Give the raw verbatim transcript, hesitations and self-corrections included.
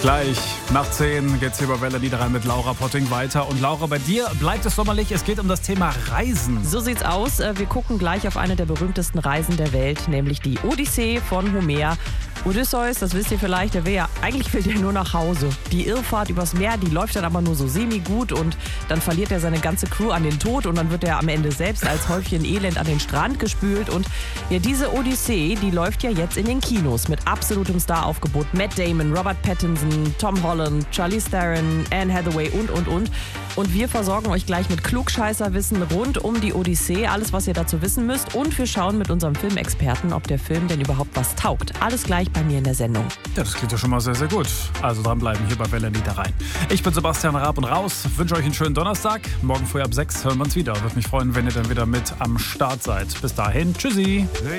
Gleich nach zehn geht's hier bei Welle Niederrhein mit Laura Potting weiter. Und Laura, bei dir bleibt es sommerlich. Es geht um das Thema Reisen. So sieht's aus. Wir gucken gleich auf eine der berühmtesten Reisen der Welt, nämlich die Odyssee von Homer. Odysseus, das wisst ihr vielleicht, der will ja, eigentlich will der nur nach Hause. Die Irrfahrt übers Meer, die läuft dann aber nur so semi-gut und dann verliert er seine ganze Crew an den Tod und dann wird er am Ende selbst als Häufchen Elend an den Strand gespült. Und ja, diese Odyssee, die läuft ja jetzt in den Kinos mit absolutem Staraufgebot. Matt Damon, Robert Pattinson, Tom Holland, Charlize Theron, Anne Hathaway und, und, und. Und wir versorgen euch gleich mit Klugscheißerwissen rund um die Odyssee, alles, was ihr dazu wissen müsst. Und wir schauen mit unserem Filmexperten, ob der Film denn überhaupt was taugt. Alles gleich bei mir in der Sendung. Ja, das klingt ja schon mal sehr, sehr gut. Also dranbleiben hier bei Welle Niederrhein. Ich bin Sebastian Raab und raus. Wünsche euch einen schönen Donnerstag. Morgen früh ab sechs hören wir uns wieder. Würde mich freuen, wenn ihr dann wieder mit am Start seid. Bis dahin, tschüssi.